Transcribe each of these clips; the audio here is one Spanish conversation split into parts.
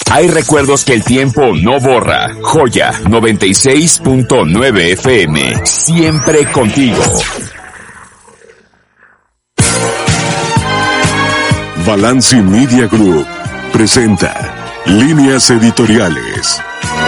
Hay recuerdos que el tiempo no borra. Joya 96.9 FM. Siempre contigo. Balanci Media Group presenta Líneas Editoriales.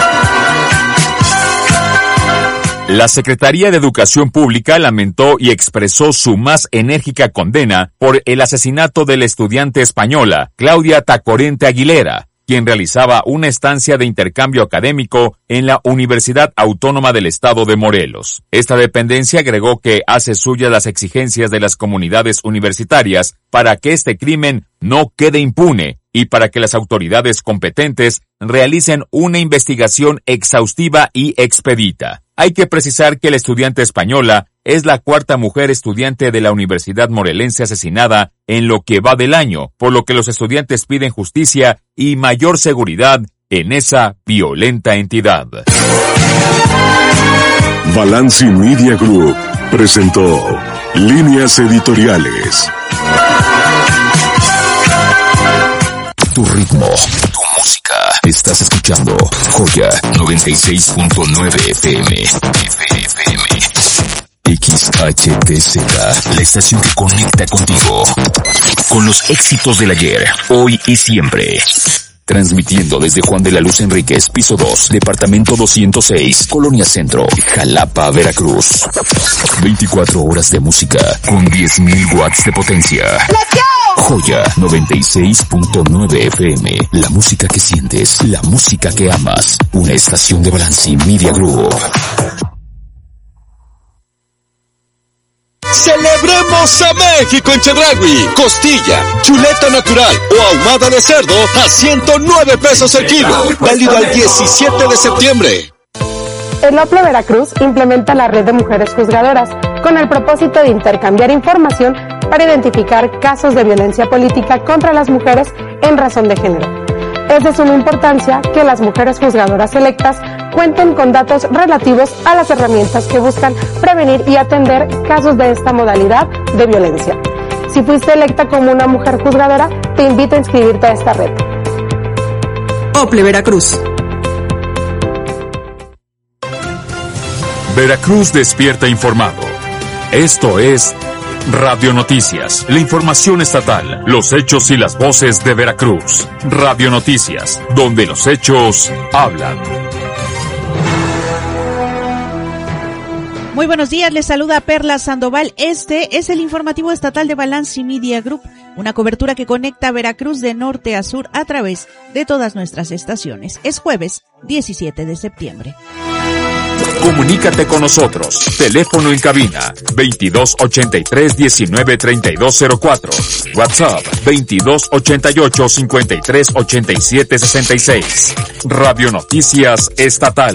La Secretaría de Educación Pública lamentó y expresó su más enérgica condena por el asesinato de la estudiante española Claudia Tacorente Aguilera, quien realizaba una estancia de intercambio académico en la Universidad Autónoma del Estado de Morelos. Esta dependencia agregó que hace suyas las exigencias de las comunidades universitarias para que este crimen no quede impune y para que las autoridades competentes realicen una investigación exhaustiva y expedita. Hay que precisar que la estudiante española es la cuarta mujer estudiante de la Universidad Morelense asesinada en lo que va del año, por lo que los estudiantes piden justicia y mayor seguridad en esa violenta entidad. Balanci Media Group presentó Líneas Editoriales. Tu ritmo, tu música. Estás escuchando Joya 96.9 FM. XHTZ, la estación que conecta contigo. Con los éxitos del ayer, hoy y siempre. Transmitiendo desde Juan de la Luz Enríquez, piso 2, departamento 206, Colonia Centro, Jalapa, Veracruz. 24 horas de música con 10.000 watts de potencia. Joya 96.9 FM, la música que sientes, la música que amas. Una estación de Balanci Media Group. ¡Celebremos a México en Chedraui! Costilla, chuleta natural o ahumada de cerdo a 109 pesos el kilo. Válido al 17 de septiembre. El OPLE Veracruz implementa la red de mujeres juzgadoras con el propósito de intercambiar información para identificar casos de violencia política contra las mujeres en razón de género. Es de suma importancia que las mujeres juzgadoras electas cuenten con datos relativos a las herramientas que buscan prevenir y atender casos de esta modalidad de violencia. Si fuiste electa como una mujer juzgadora, te invito a inscribirte a esta red. OPLE Veracruz. Veracruz despierta informado. Esto es Radio Noticias, la información estatal, los hechos y las voces de Veracruz. Radio Noticias, donde los hechos hablan. Muy buenos días, les saluda Perla Sandoval. Este es el informativo estatal de Balanci Media Group, una cobertura que conecta a Veracruz de norte a sur a través de todas nuestras estaciones. Es jueves 17 de septiembre. Comunícate con nosotros. Teléfono en cabina 2283-193204. WhatsApp 2288-538766. Radio Noticias Estatal.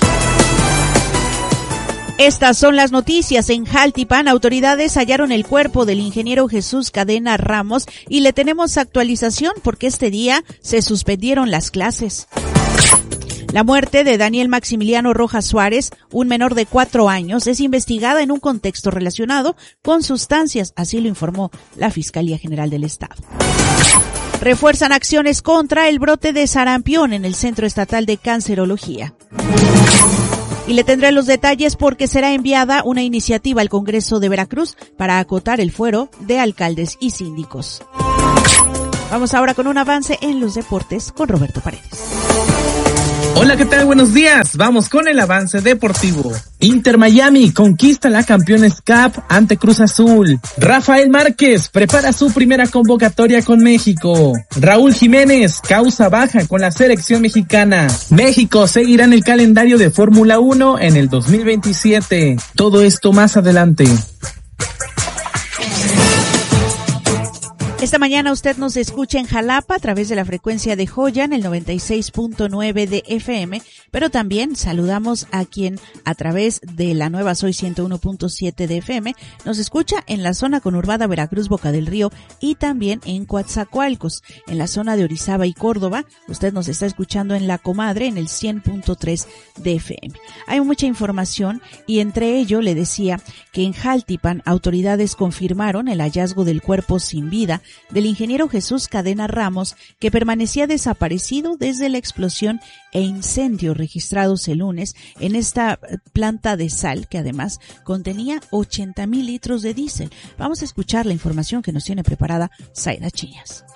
Estas son las noticias. En Jaltipan, autoridades hallaron el cuerpo del ingeniero Jesús Cadena Ramos y le tenemos actualización porque este día se suspendieron las clases. La muerte de Daniel Maximiliano Rojas Suárez, un menor de 4 años, es investigada en un contexto relacionado con sustancias, así lo informó la Fiscalía General del Estado. Refuerzan acciones contra el brote de sarampión en el Centro Estatal de Cancerología. Y le tendré los detalles porque será enviada una iniciativa al Congreso de Veracruz para acotar el fuero de alcaldes y síndicos. Vamos ahora con un avance en los deportes con Roberto Paredes. Hola, ¿qué tal? Buenos días. Vamos con el avance deportivo. Inter Miami conquista la Campeones Cup ante Cruz Azul. Rafael Márquez prepara su primera convocatoria con México. Raúl Jiménez causa baja con la selección mexicana. México seguirá en el calendario de Fórmula 1 en el 2027. Todo esto más adelante. Esta mañana usted nos escucha en Jalapa a través de la frecuencia de Joya en el 96.9 de FM, pero también saludamos a quien a través de la nueva Soy 101.7 de FM nos escucha en la zona conurbada Veracruz, Boca del Río y también en Coatzacoalcos, en la zona de Orizaba y Córdoba. Usted nos está escuchando en La Comadre en el 100.3 de FM. Hay mucha información y entre ello le decía que en Jaltipan autoridades confirmaron el hallazgo del cuerpo sin vida del ingeniero Jesús Cadena Ramos, que permanecía desaparecido desde la explosión e incendio registrados el lunes en esta planta de sal, que además contenía 80,000 litros de diésel. Vamos a escuchar la información que nos tiene preparada Zaida Chiñas.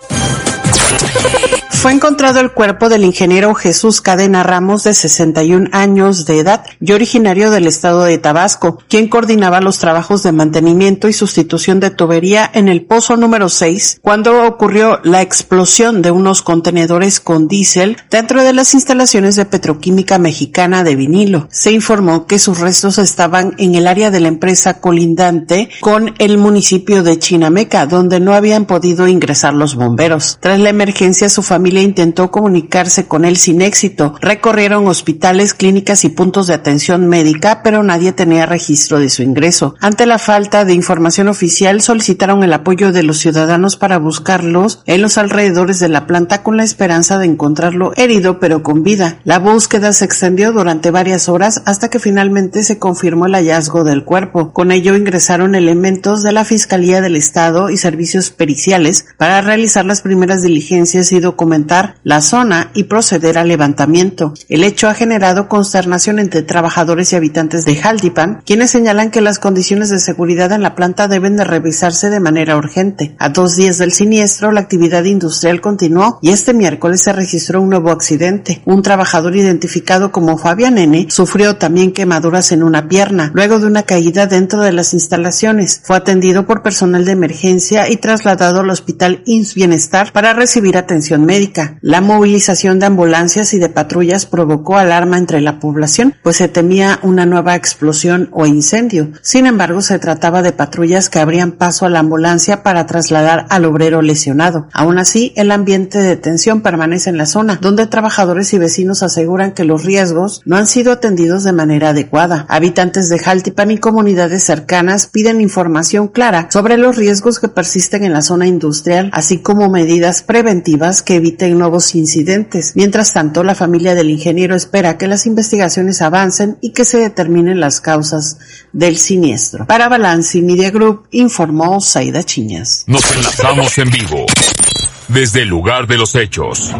Fue encontrado el cuerpo del ingeniero Jesús Cadena Ramos, de 61 años de edad y originario del estado de Tabasco, quien coordinaba los trabajos de mantenimiento y sustitución de tubería en el pozo número 6, cuando ocurrió la explosión de unos contenedores con diésel dentro de las instalaciones de Petroquímica Mexicana de Vinilo. Se informó que sus restos estaban en el área de la empresa colindante con el municipio de Chinameca, donde no habían podido ingresar los bomberos. Tras la emergencia, su familia intentó comunicarse con él sin éxito. Recorrieron hospitales, clínicas y puntos de atención médica, pero nadie tenía registro de su ingreso. Ante la falta de información oficial, solicitaron el apoyo de los ciudadanos para buscarlos en los alrededores de la planta, con la esperanza de encontrarlo herido pero con vida. La búsqueda se extendió durante varias horas hasta que finalmente se confirmó el hallazgo del cuerpo. Con ello ingresaron elementos de la Fiscalía del Estado y servicios periciales para realizar las primeras diligencias y documentar la zona y proceder al levantamiento. El hecho ha generado consternación entre trabajadores y habitantes de Jaltipan, quienes señalan que las condiciones de seguridad en la planta deben de revisarse de manera urgente. A 2 días del siniestro, la actividad industrial continuó y este miércoles se registró un nuevo accidente. Un trabajador identificado como Fabián N. sufrió también quemaduras en una pierna, luego de una caída dentro de las instalaciones. Fue atendido por personal de emergencia y trasladado al Hospital IMSS Bienestar para recibir atención médica. La movilización de ambulancias y de patrullas provocó alarma entre la población, pues se temía una nueva explosión o incendio. Sin embargo, se trataba de patrullas que abrían paso a la ambulancia para trasladar al obrero lesionado. Aún así, el ambiente de tensión permanece en la zona, donde trabajadores y vecinos aseguran que los riesgos no han sido atendidos de manera adecuada. Habitantes de Jaltipan y comunidades cercanas piden información clara sobre los riesgos que persisten en la zona industrial, así como medidas preventivas que eviten nuevos incidentes. Mientras tanto, la familia del ingeniero espera que las investigaciones avancen y que se determinen las causas del siniestro. Para Balance Media Group, informó Zaida Chiñas. Nos enlazamos en vivo desde el lugar de los hechos.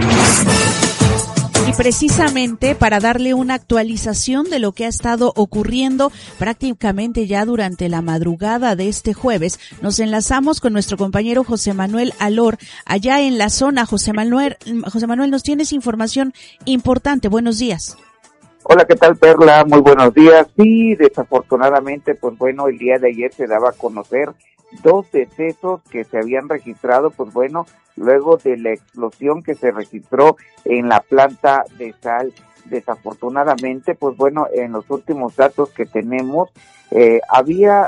Y precisamente para darle una actualización de lo que ha estado ocurriendo prácticamente ya durante la madrugada de este jueves, nos enlazamos con nuestro compañero José Manuel Alor, allá en la zona. José Manuel, nos tienes información importante. Buenos días. Hola, ¿qué tal, Perla? Muy buenos días. Sí, desafortunadamente, pues bueno, el día de ayer se daba a conocer 2 decesos que se habían registrado, pues bueno, luego de la explosión que se registró en la planta de sal. Desafortunadamente, pues bueno, en los últimos datos que tenemos, el día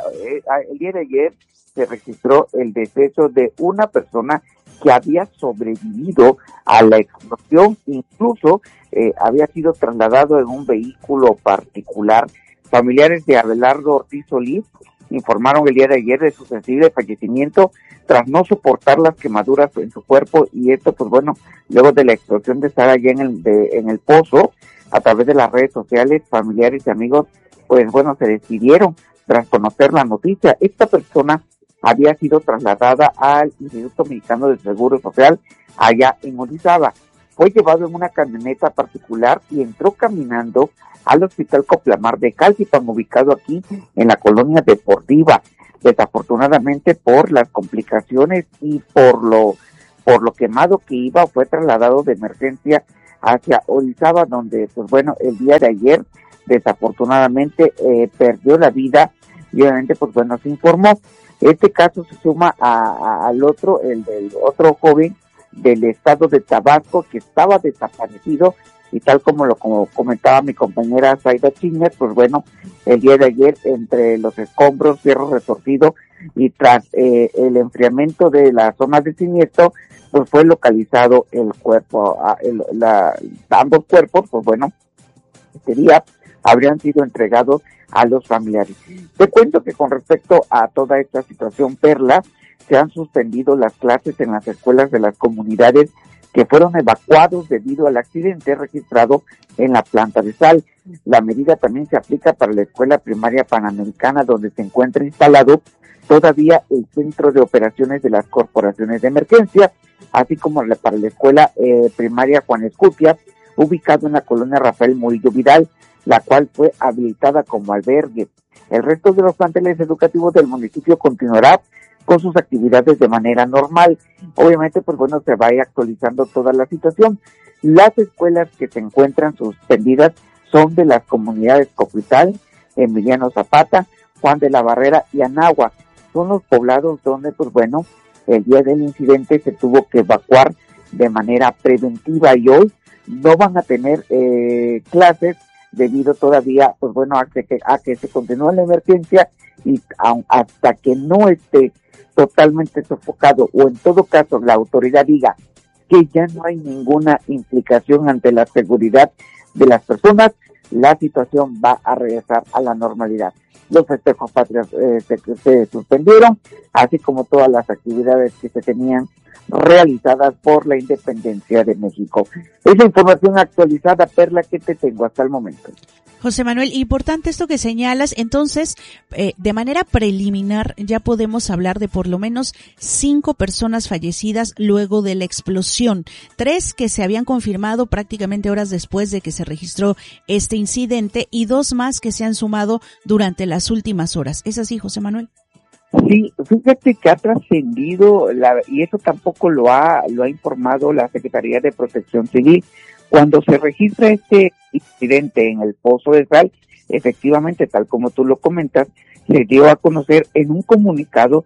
de ayer se registró el deceso de una persona que había sobrevivido a la explosión, incluso había sido trasladado en un vehículo particular. Familiares de Abelardo Ortiz Solís informaron el día de ayer de su sensible fallecimiento tras no soportar las quemaduras en su cuerpo, y esto pues bueno, luego de la explosión de estar allá en el pozo. A través de las redes sociales, familiares y amigos pues bueno, se despidieron tras conocer la noticia. Esta persona había sido trasladada al Instituto Mexicano del Seguro Social allá en Orizaba. Fue llevado en una camioneta particular y entró caminando al Hospital Coplamar de Jaltipan, ubicado aquí en la colonia deportiva. Desafortunadamente, por las complicaciones y por lo quemado que iba, fue trasladado de emergencia hacia Orizaba, donde pues bueno, el día de ayer desafortunadamente perdió la vida, y obviamente pues bueno, se informó. Este caso se suma al otro, el del otro joven del estado de Tabasco que estaba desaparecido, y tal como lo comentaba mi compañera Zaida Chiñas, pues bueno, el día de ayer, entre los escombros, fierro retorcido y tras el enfriamiento de la zona de siniestro, pues fue localizado el cuerpo. Ambos cuerpos, pues bueno, este día habrían sido entregados a los familiares. Te cuento que con respecto a toda esta situación, Perla, se han suspendido las clases en las escuelas de las comunidades que fueron evacuados debido al accidente registrado en la planta de sal. La medida también se aplica para la Escuela Primaria Panamericana, donde se encuentra instalado todavía el Centro de Operaciones de las Corporaciones de Emergencia, así como para la Escuela Primaria Juan Escutia, ubicado en la colonia Rafael Murillo Vidal, la cual fue habilitada como albergue. El resto de los planteles educativos del municipio continuará con sus actividades de manera normal. Obviamente, pues bueno, se va a ir actualizando toda la situación. Las escuelas que se encuentran suspendidas son de las comunidades Copital, Emiliano Zapata, Juan de la Barrera y Anáhuac. Son los poblados donde, pues bueno, el día del incidente se tuvo que evacuar de manera preventiva y hoy no van a tener clases debido todavía, pues bueno, a que se continúe la emergencia y hasta que no esté totalmente sofocado o en todo caso la autoridad diga que ya no hay ninguna implicación ante la seguridad de las personas, la situación va a regresar a la normalidad. Los festejos patrios se suspendieron, así como todas las actividades que se tenían realizadas por la independencia de México. Es la información actualizada, Perla, que te tengo hasta el momento. José Manuel, importante esto que señalas. Entonces, de manera preliminar ya podemos hablar de por lo menos 5 personas fallecidas luego de la explosión. 3 que se habían confirmado prácticamente horas después de que se registró este incidente y 2 más que se han sumado durante las últimas horas. ¿Es así, José Manuel? Sí, fíjate que ha trascendido, y eso tampoco lo ha informado la Secretaría de Protección Civil. Cuando se registra este incidente en el Pozo de Sal, efectivamente, tal como tú lo comentas, se dio a conocer en un comunicado,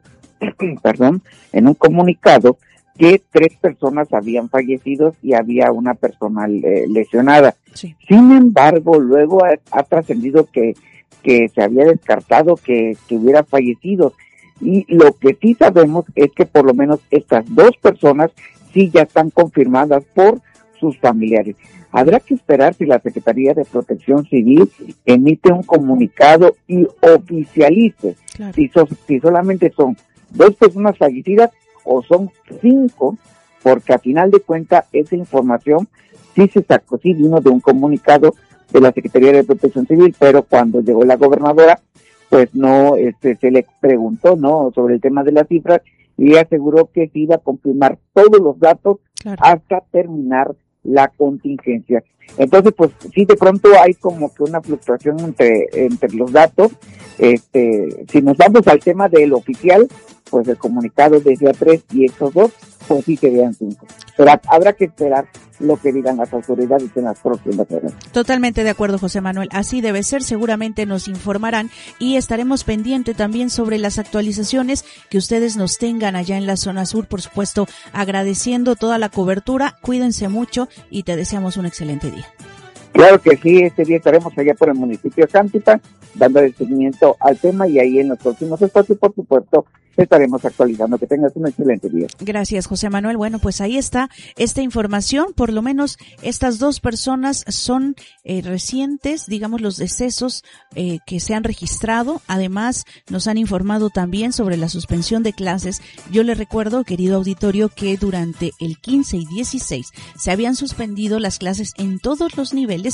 que 3 personas habían fallecido y había una persona lesionada. Sí. Sin embargo, luego ha trascendido que se había descartado que hubiera fallecido. Y lo que sí sabemos es que por lo menos estas 2 personas sí ya están confirmadas por sus familiares. Habrá que esperar si la Secretaría de Protección Civil emite un comunicado y oficialice si solamente son 2 personas fallecidas o son 5, porque a final de cuentas esa información sí se sacó, sí vino de un comunicado de la Secretaría de Protección Civil, pero cuando llegó la gobernadora, pues no, se le preguntó, ¿no?, sobre el tema de las cifras y aseguró que se iba a confirmar todos los datos hasta terminar la contingencia. Entonces, pues sí, de pronto hay como que una fluctuación entre los datos. Si nos vamos al tema del oficial, pues el comunicado decía 3 y esos 2, pues sí serían 5. Pero habrá que esperar lo que digan las autoridades en las próximas horas. Totalmente de acuerdo, José Manuel. Así debe ser. Seguramente nos informarán y estaremos pendientes también sobre las actualizaciones que ustedes nos tengan allá en la zona sur. Por supuesto, agradeciendo toda la cobertura. Cuídense mucho y te deseamos un excelente día. Claro que sí, este día estaremos allá por el municipio de Jantipan, dándole seguimiento al tema y ahí en los próximos espacios, por supuesto, estaremos actualizando. Que tengas un excelente día. Gracias, José Manuel. Bueno, pues ahí está esta información. Por lo menos estas 2 personas son recientes, digamos, los decesos que se han registrado. Además, nos han informado también sobre la suspensión de clases. Yo le recuerdo, querido auditorio, que durante el 15 y 16 se habían suspendido las clases en todos los niveles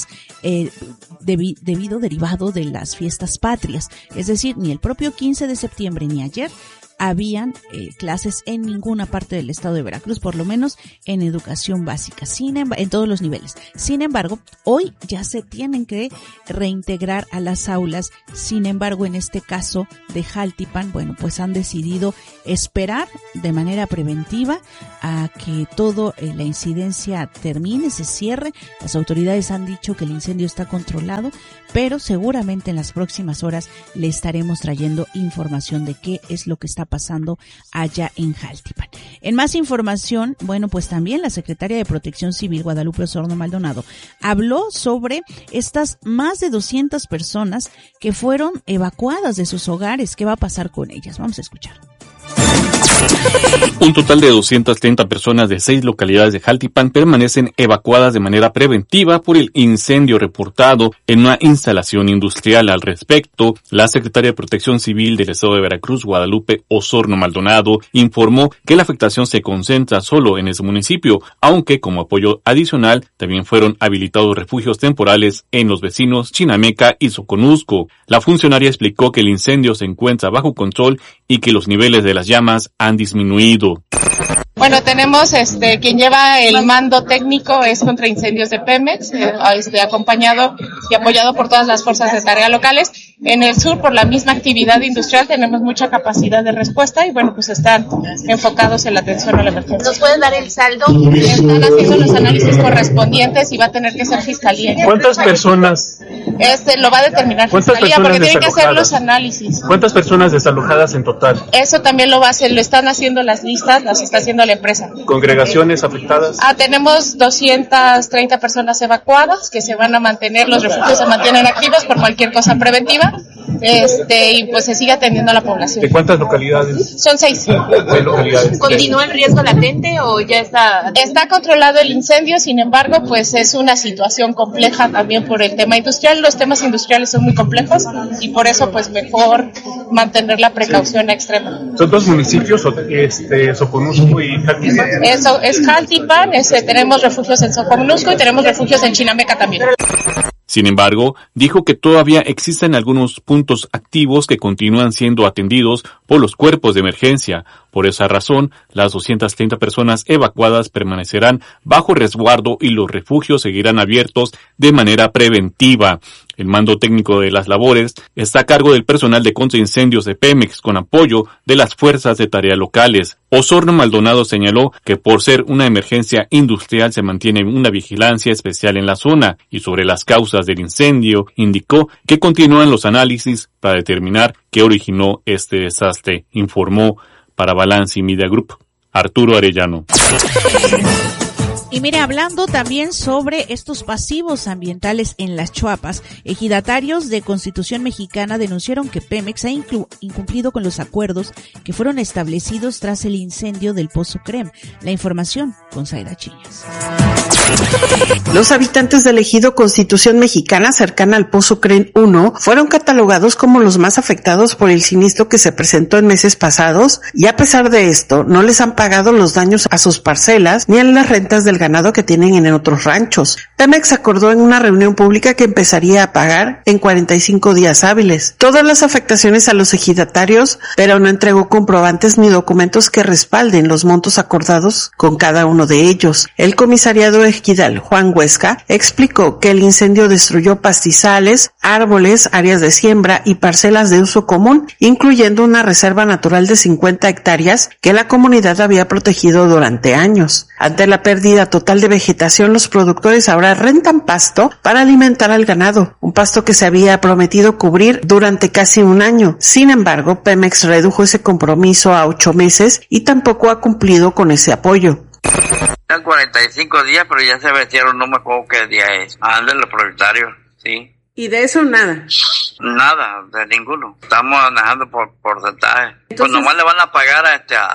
derivado de las fiestas patrias. Es decir, ni el propio 15 de septiembre ni ayer habían clases en ninguna parte del estado de Veracruz, por lo menos en educación básica, en todos los niveles. Sin embargo, hoy ya se tienen que reintegrar a las aulas. Sin embargo, en este caso de Jaltipan, bueno, pues han decidido esperar de manera preventiva a que todo la incidencia termine, se cierre. Las autoridades han dicho que el incendio está controlado, pero seguramente en las próximas horas le estaremos trayendo información de qué es lo que está pasando allá en Jaltipan. En más información, bueno, pues también la secretaria de Protección Civil, Guadalupe Osorno Maldonado, habló sobre estas más de 200 personas que fueron evacuadas de sus hogares. ¿Qué va a pasar con ellas? Vamos a escuchar. Un total de 230 personas de 6 localidades de Jaltipan permanecen evacuadas de manera preventiva por el incendio reportado en una instalación industrial. Al respecto, la secretaria de Protección Civil del Estado de Veracruz, Guadalupe Osorno Maldonado, informó que la afectación se concentra solo en ese municipio, aunque como apoyo adicional también fueron habilitados refugios temporales en los vecinos Chinameca y Soconusco. La funcionaria explicó que el incendio se encuentra bajo control y que los niveles de las llamas han disminuido. Bueno, tenemos quien lleva el mando técnico es contra incendios de Pemex, acompañado y apoyado por todas las fuerzas de tarea locales. En el sur, por la misma actividad industrial, tenemos mucha capacidad de respuesta y bueno, pues están enfocados en la atención a la emergencia. ¿Nos pueden dar el saldo? Están haciendo los análisis correspondientes y va a tener que ser fiscalía. ¿Cuántas personas? Lo va a determinar fiscalía porque tienen que hacer los análisis. ¿Cuántas personas desalojadas en total? Eso también lo va a hacer, lo están haciendo las listas, las está haciendo la empresa. ¿Congregaciones afectadas? Tenemos 230 personas evacuadas que se van a mantener, los refugios se mantienen activos por cualquier cosa preventiva, y pues se sigue atendiendo a la población. ¿De cuántas localidades? Son 6. Localidades. ¿Continúa el riesgo latente o ya está? Está controlado el incendio, sin embargo, pues es una situación compleja también por el tema industrial. Los temas industriales son muy complejos y por eso pues mejor mantener la precaución extrema. ¿Son dos municipios, Soconusco y Jaltipan? Eso es Jaltipan, tenemos refugios en Soconusco y tenemos refugios en Chinameca también. Sin embargo, dijo que todavía existen algunos puntos activos que continúan siendo atendidos por los cuerpos de emergencia. Por esa razón, las 230 personas evacuadas permanecerán bajo resguardo y los refugios seguirán abiertos de manera preventiva. El mando técnico de las labores está a cargo del personal de contraincendios de Pemex con apoyo de las fuerzas de tarea locales. Osorno Maldonado señaló que por ser una emergencia industrial se mantiene una vigilancia especial en la zona y sobre las causas del incendio indicó que continúan los análisis para determinar qué originó este desastre, informó para Balance Media Group Arturo Arellano. Y mire, hablando también sobre estos pasivos ambientales en las Chuapas, ejidatarios de Constitución Mexicana denunciaron que Pemex ha incumplido con los acuerdos que fueron establecidos tras el incendio del Pozo Crem. La información con Zaida Chiñas. Los habitantes del ejido Constitución Mexicana cercana al Pozo Crem 1 fueron catalogados como los más afectados por el siniestro que se presentó en meses pasados y a pesar de esto no les han pagado los daños a sus parcelas ni en las rentas del ganado que tienen en otros ranchos. Pemex acordó en una reunión pública que empezaría a pagar en 45 días hábiles todas las afectaciones a los ejidatarios, pero no entregó comprobantes ni documentos que respalden los montos acordados con cada uno de ellos. El comisariado ejidal Juan Huesca explicó que el incendio destruyó pastizales, árboles, áreas de siembra y parcelas de uso común, incluyendo una reserva natural de 50 hectáreas que la comunidad había protegido durante años. Ante la pérdida total de vegetación, los productores ahora rentan pasto para alimentar al ganado, un pasto que se había prometido cubrir durante casi un año. Sin embargo, Pemex redujo ese compromiso a 8 meses y tampoco ha cumplido con ese apoyo. Están 45 días, pero ya se metieron, no me acuerdo qué día es. Ande los propietarios, sí. ¿Y de eso nada? Nada, de ninguno. Estamos manejando por porcentaje. Pues nomás le van a pagar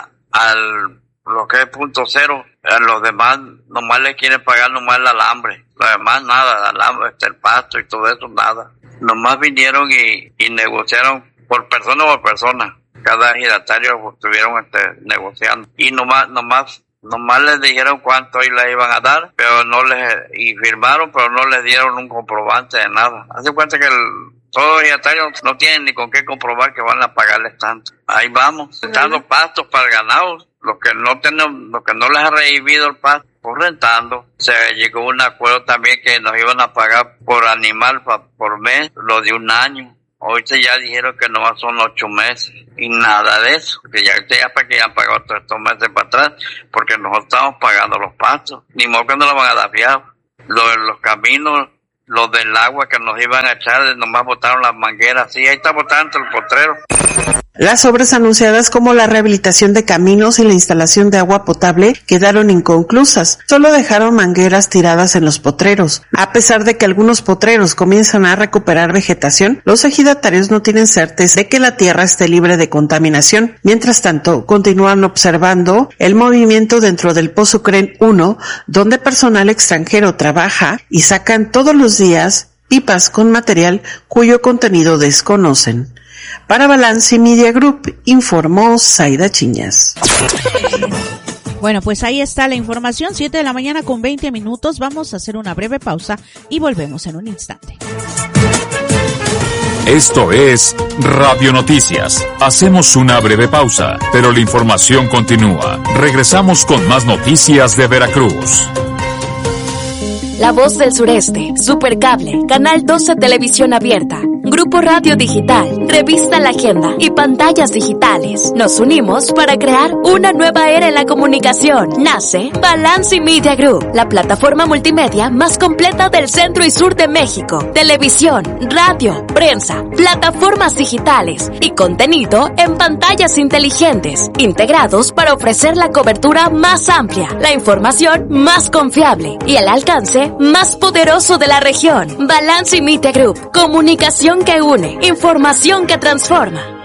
al lo que es punto cero. A los demás nomás le quieren pagar nomás el alambre. Lo demás nada, el alambre, el pasto y todo eso, nada. Nomás vinieron y negociaron por persona por persona. Cada ejidatario estuvieron negociando. Y nomás les dijeron cuánto les iban a dar, pero y firmaron, pero no les dieron un comprobante de nada. Hace cuenta que todos los ejidatarios no tienen ni con qué comprobar que van a pagarles tanto. Ahí vamos, dando pastos para el ganado. Lo que no les ha revivido el pasto, por rentando. Se llegó a un acuerdo también que nos iban a pagar por animal por mes, lo de un año. Ahorita ya dijeron que nomás son 8 meses y nada de eso, que ya para que ya han pagado todos estos meses para atrás, porque nosotros estamos pagando los pastos, ni modo que no lo van a dar fiado. Los caminos lo del agua que nos iban a echar, nomás botaron las mangueras, sí, ahí está botando el potrero. Las obras anunciadas como la rehabilitación de caminos y la instalación de agua potable quedaron inconclusas. Solo dejaron mangueras tiradas en los potreros. A pesar de que algunos potreros comienzan a recuperar vegetación, los ejidatarios no tienen certeza de que la tierra esté libre de contaminación. Mientras tanto, continúan observando el movimiento dentro del Pozo Creen 1, donde personal extranjero trabaja y sacan todos los días pipas con material cuyo contenido desconocen. Para Balance Media Group, informó Zaida Chiñas. Bueno, pues ahí está la información, 7 de la mañana con 20 minutos. Vamos a hacer una breve pausa y volvemos en un instante. Esto es Radio Noticias. Hacemos una breve pausa, pero la información continúa. Regresamos con más noticias de Veracruz. La Voz del Sureste, Supercable, Canal 12 Televisión Abierta, Grupo Radio Digital, Revista La Agenda y Pantallas Digitales. Nos unimos para crear una nueva era en la comunicación. Nace Balance Media Group, la plataforma multimedia más completa del centro y sur de México. Televisión, radio, prensa, plataformas digitales y contenido en pantallas inteligentes, integrados para ofrecer la cobertura más amplia, la información más confiable y el alcance más poderoso de la región. Balance Media Group, comunicación que une, información que transforma.